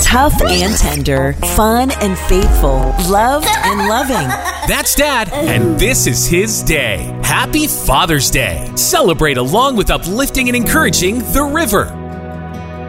Tough and tender, fun and faithful, loved and loving. That's Dad, and this is his day. Happy Father's Day. Celebrate along with uplifting and encouraging The River.